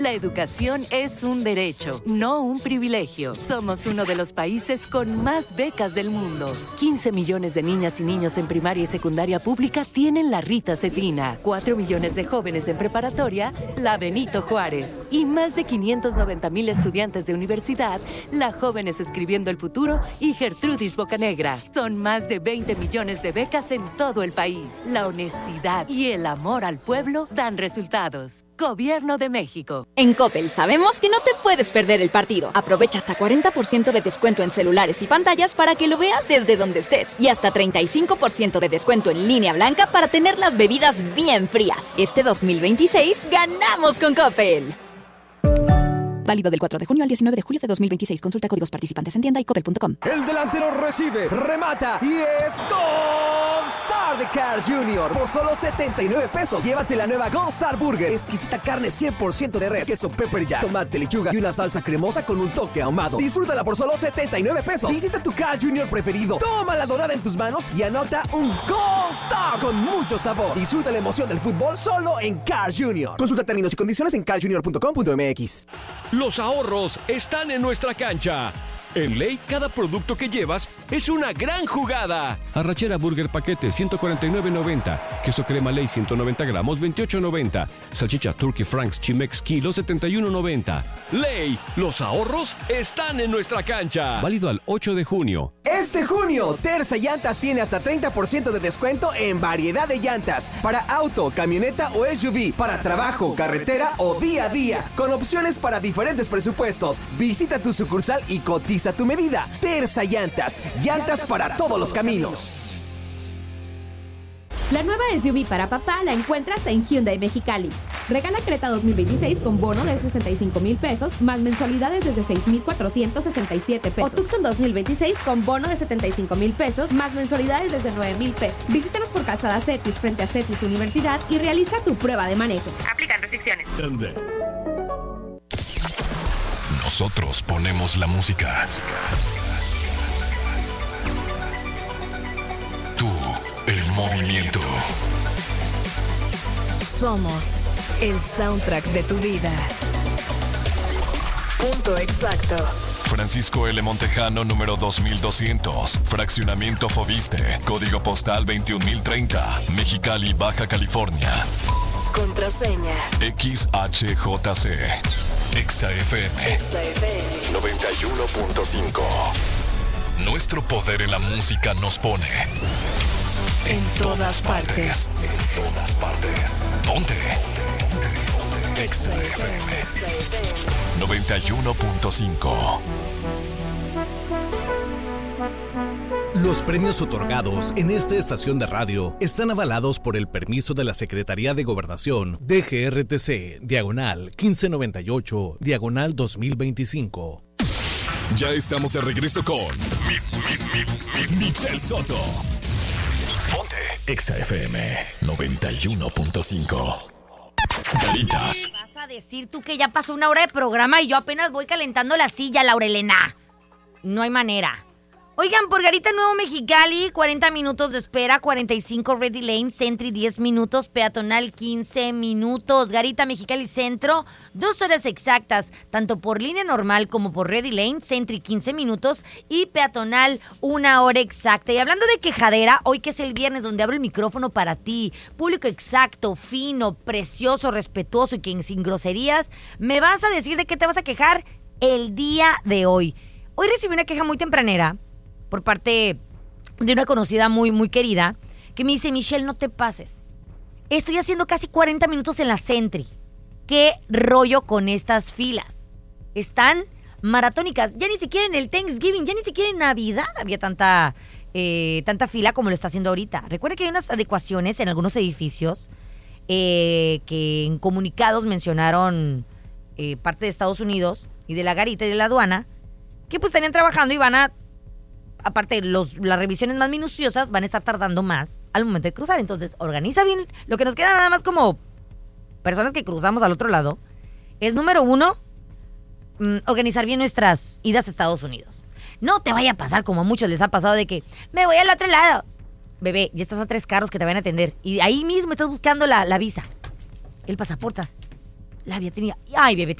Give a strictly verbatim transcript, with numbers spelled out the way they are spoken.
La educación es un derecho, no un privilegio. Somos uno de los países con más becas del mundo. quince millones de niñas y niños en primaria y secundaria pública tienen la Rita Cetina. cuatro millones de jóvenes en preparatoria, la Benito Juárez. Y más de quinientos noventa mil estudiantes de universidad, la Jóvenes Escribiendo el Futuro y Gertrudis Bocanegra. Son más de veinte millones de becas en todo el país. La honestidad y el amor al pueblo dan resultados. Gobierno de México. En Coppel sabemos que no te puedes perder el partido. Aprovecha hasta cuarenta por ciento de descuento en celulares y pantallas para que lo veas desde donde estés. Y hasta treinta y cinco por ciento de descuento en línea blanca para tener las bebidas bien frías. Este dos mil veintiséis ganamos con Coppel. Válido del cuatro de junio al diecinueve de julio de dos mil veintiséis. Consulta códigos participantes en tienda y coppel punto com. El delantero recibe, remata y es Gold Star de Carl junior Por solo setenta y nueve pesos, llévate la nueva Gold Star Burger. Exquisita carne cien por ciento de res, queso pepper jack, tomate, lechuga y una salsa cremosa con un toque ahumado. Disfrútala por solo setenta y nueve pesos. Visita tu Carl junior preferido. Toma la dorada en tus manos y anota un Gold Star con mucho sabor. Disfruta la emoción del fútbol solo en Carl junior Consulta términos y condiciones en carl junior punto com punto m x. Los ahorros están en nuestra cancha. En Ley, cada producto que llevas es una gran jugada. Arrachera Burger Paquete, ciento cuarenta y nueve noventa. Queso crema Ley, ciento noventa gramos, veintiocho noventa. Salchicha Turkey Franks Chimex Kilo, setenta y uno noventa. Ley, los ahorros están en nuestra cancha. Válido al ocho de junio. Este junio, Terza Llantas tiene hasta treinta por ciento de descuento en variedad de llantas. Para auto, camioneta o S U V. Para trabajo, carretera o día a día. Con opciones para diferentes presupuestos. Visita tu sucursal y cotiza a tu medida. Terza Llantas, llantas para todos los caminos. La nueva S U V para papá la encuentras en Hyundai Mexicali. Regala Creta dos mil veintiséis con bono de sesenta y cinco mil pesos, más mensualidades desde seis mil cuatrocientos sesenta y siete pesos. O Tucson dos mil veintiséis con bono de setenta y cinco mil pesos, más mensualidades desde nueve mil pesos. Visítanos por Calzada Cetis frente a Cetis Universidad y realiza tu prueba de manejo. Aplican restricciones. Nosotros ponemos la música. Tú, el movimiento. Somos el soundtrack de tu vida. Punto exacto. Francisco L. Montejano, número dos mil doscientos. Fraccionamiento Foviste. Código postal veintiún mil treinta. Mexicali, Baja California. Contraseña X H J C. Exa F M. Exa F M noventa y uno punto cinco. Nuestro poder en la música nos pone en, en todas, todas partes. partes. En todas partes. Ponte. Exa F M noventa y uno punto cinco. Los premios otorgados en esta estación de radio están avalados por el permiso de la Secretaría de Gobernación D G R T C, diagonal quince noventa y ocho, diagonal dos mil veinticinco. Ya estamos de regreso con mi, mi, mi, mi, Michelle Soto. Ponte Exa F M noventa y uno punto cinco. Garitas. ¿Qué vas a decir tú que ya pasó una hora de programa y yo apenas voy calentando la silla, Laurelena? No hay manera. Oigan, por Garita Nuevo Mexicali, cuarenta minutos de espera, cuarenta y cinco Ready Lane, Sentry diez minutos, Peatonal quince minutos, Garita Mexicali Centro, dos horas exactas, tanto por línea normal como por Ready Lane, Sentry quince minutos y Peatonal una hora exacta. Y hablando de quejadera, hoy que es el viernes donde abro el micrófono para ti, público exacto, fino, precioso, respetuoso y que sin groserías, me vas a decir de qué te vas a quejar el día de hoy. Hoy recibí una queja muy tempranera por parte de una conocida muy, muy querida, que me dice: Michelle, no te pases. Estoy haciendo casi cuarenta minutos en la Sentry. ¿Qué rollo con estas filas? Están maratónicas. Ya ni siquiera en el Thanksgiving, ya ni siquiera en Navidad había tanta, eh, tanta fila como lo está haciendo ahorita. Recuerden que hay unas adecuaciones en algunos edificios eh, que en comunicados mencionaron eh, parte de Estados Unidos y de la garita y de la aduana, que pues estarían trabajando y van a, aparte, los, las revisiones más minuciosas van a estar tardando más al momento de cruzar. Entonces, organiza bien. Lo que nos queda nada más como personas que cruzamos al otro lado es, número uno, mmm, organizar bien nuestras idas a Estados Unidos. No te vaya a pasar como a muchos les ha pasado de que me voy al otro lado. Bebé, ya estás a tres carros que te van a atender y ahí mismo estás buscando la, la visa, el pasaporte, La había tenido. Ay, bebé,